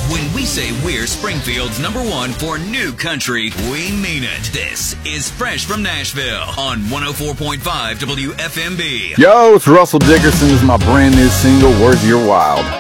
When we say we're Springfield's #1 for new country, we mean it. This is Fresh from Nashville on 104.5 WFMB. Yo, it's Russell Dickerson. This is my brand new single, Worth Your Wild.